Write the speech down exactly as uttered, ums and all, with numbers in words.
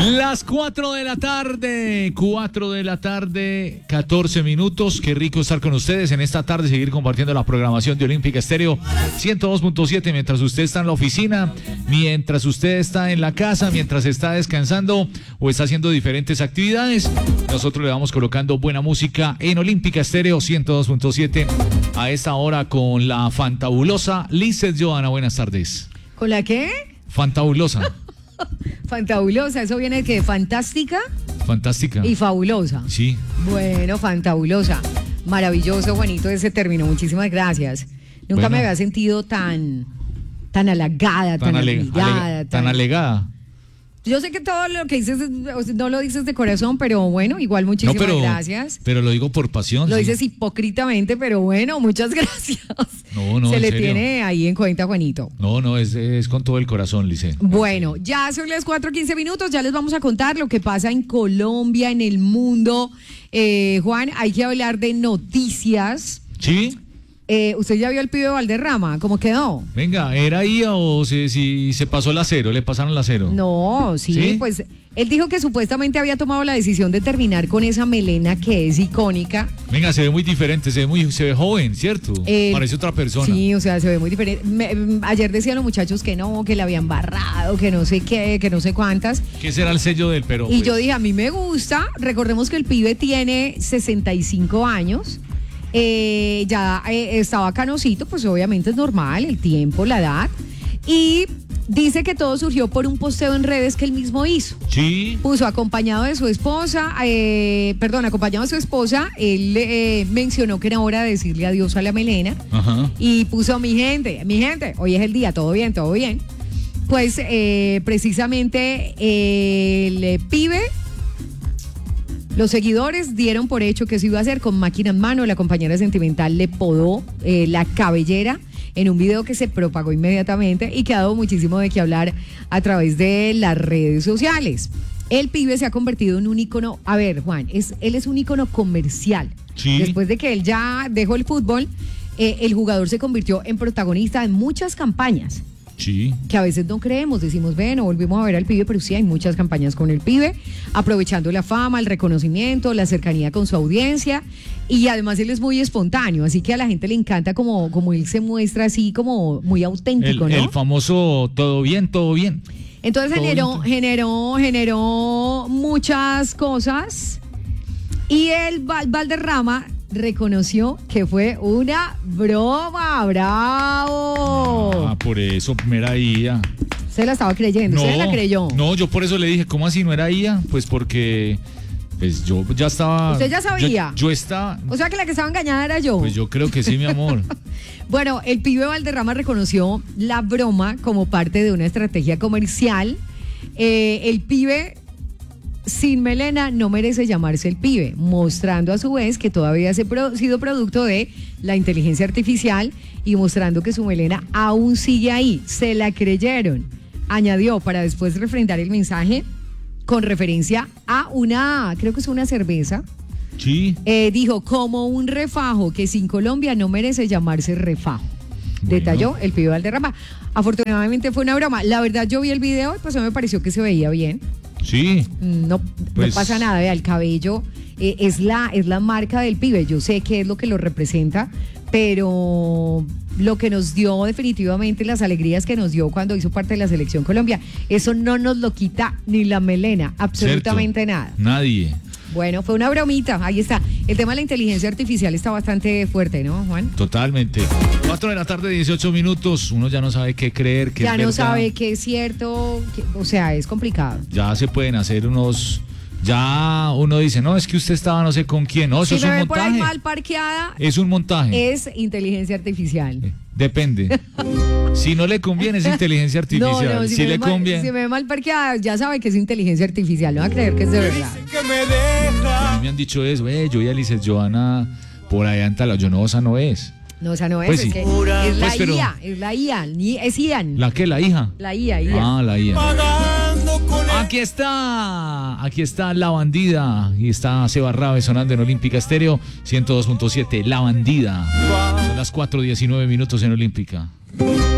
Las cuatro de la tarde, cuatro de la tarde, catorce minutos. Qué rico estar con ustedes en esta tarde, seguir compartiendo la programación de Olímpica Estéreo ciento dos punto siete mientras usted está en la oficina, mientras usted está en la casa, mientras está descansando o está haciendo diferentes actividades. Nosotros le vamos colocando buena música en Olímpica Estéreo ciento dos punto siete a esta hora con la fantabulosa Lizeth Johanna. Buenas tardes. ¿Con la qué? Fantabulosa. Fantabulosa, ¿eso viene de qué? ¿Fantástica? Fantástica. Y fabulosa. Sí. Bueno, fantabulosa. Maravilloso, Juanito, ese término. Muchísimas gracias. Nunca Bueno. me había sentido tan, tan halagada, tan, tan ale- admirada. ale- tan alegada. Yo sé que todo lo que dices es- no lo dices de corazón, pero bueno, igual muchísimas No, pero, gracias. pero lo digo por pasión. Lo sí. dices hipócritamente, pero bueno, muchas gracias. No, no, Se en le serio. tiene ahí en cuenta, Juanito. No, no, es, es con todo el corazón, Lice. Bueno, ya son las cuatro quince minutos, ya les vamos a contar lo que pasa en Colombia, en el mundo. Eh, Juan, hay que hablar de noticias. ¿Sí? Eh, ¿Usted ya vio el pibe de Valderrama? ¿Cómo quedó? Venga, ¿era I A o se, si se pasó el acero? ¿Le pasaron el acero? No, sí, ¿Sí? pues él dijo que supuestamente había tomado la decisión de terminar con esa melena que es icónica. Venga, se ve muy diferente, se ve muy, se ve joven, ¿cierto? Eh, Parece otra persona. Sí, o sea, se ve muy diferente. Me- mm, ayer decían los muchachos que no, que le habían barrado, que no sé qué, que no sé cuántas. ¿Qué será el sello del pero? Y pues? yo dije, a mí me gusta. Recordemos que el pibe tiene sesenta y cinco años. Eh, ya eh, estaba canosito, pues obviamente es normal, el tiempo, la edad. Y dice que todo surgió por un posteo en redes que él mismo hizo. Sí. Puso acompañado de su esposa, eh, perdón, acompañado de su esposa, él eh, mencionó que era hora de decirle adiós a la melena. Ajá. Y puso, mi gente, mi gente, hoy es el día, todo bien, todo bien. Pues eh, precisamente eh, el eh, pibe, los seguidores dieron por hecho que eso iba a hacer con máquina en mano. La compañera sentimental le podó eh, la cabellera en un video que se propagó inmediatamente y que ha dado muchísimo de qué hablar a través de las redes sociales. El pibe se ha convertido en un ícono, a ver, Juan, es, él es un ícono comercial. Sí. Después de que él ya dejó el fútbol, eh, el jugador se convirtió en protagonista de muchas campañas Sí. que a veces no creemos, decimos, bueno, volvimos a ver al pibe, pero sí hay muchas campañas con el pibe, aprovechando la fama, el reconocimiento, la cercanía con su audiencia, y además él es muy espontáneo, así que a la gente le encanta como, como él se muestra así como muy El, auténtico, ¿no? el famoso todo bien, todo bien. Entonces todo generó, bien. generó, generó muchas cosas, y el Val- Valderrama reconoció que fue una broma. ¡Bravo! Ah, por eso, era I A. Se la estaba creyendo, se la creyó. No, yo por eso le dije, ¿cómo así no era I A? Pues porque pues yo ya estaba. ¿Usted ya sabía? Yo, yo estaba. O sea que la que estaba engañada era yo. Pues yo creo que sí, mi amor. Bueno, el pibe Valderrama reconoció la broma como parte de una estrategia comercial. Eh, el pibe sin melena no merece llamarse el pibe, mostrando a su vez que todavía ha pro- sido producto de la inteligencia artificial y mostrando que su melena aún sigue ahí. Se la creyeron. Añadió para después refrendar el mensaje con referencia a una, creo que es una cerveza. Sí. Eh, dijo, como un refajo que sin Colombia no merece llamarse refajo. Bueno. Detalló el pibe Valderrama. Afortunadamente fue una broma. La verdad, yo vi el video y pues a mí me pareció que se veía bien. Sí. No, Pues- no pasa nada, vea, el cabello eh, es, la, es la marca del pibe. Yo sé que es lo que lo representa, pero lo que nos dio definitivamente, las alegrías que nos dio cuando hizo parte de la Selección Colombia, eso no nos lo quita ni la melena, absolutamente Cierto. nada. Nadie. Bueno, fue una bromita, ahí está. El tema de la inteligencia artificial está bastante fuerte, ¿no, Juan? Totalmente. cuatro de la tarde, dieciocho minutos. Uno ya no sabe qué creer, qué Ya es no verdad. sabe qué es cierto, qué- o sea, es complicado. Ya se pueden hacer unos. Ya uno dice, no, es que usted estaba no sé con quién. No, eso Si es me un ven por ahí montaje. mal parqueada, Es un montaje. es inteligencia artificial. Eh, Depende. Si no le conviene, es inteligencia artificial. No, no, si si, me le ve mal, conviene. si me ve mal parqueada, ya sabe que es inteligencia artificial, no va a creer que es de verdad. A mí me han dicho eso, eh, yo y a Lizeth Johanna por allá en Tala. Yo no, esa no es. No, o sea, no es, Pues es sí. que es la Pues, pero- I A, es la I A, ni, es Ian. ¿La qué? ¿La hija? La I A, I A. Ah, la I A. Aquí está, aquí está La Bandida y está Seba Rabe sonando en Olímpica Estéreo ciento dos punto siete, La Bandida. Son las cuatro diecinueve minutos en Olímpica.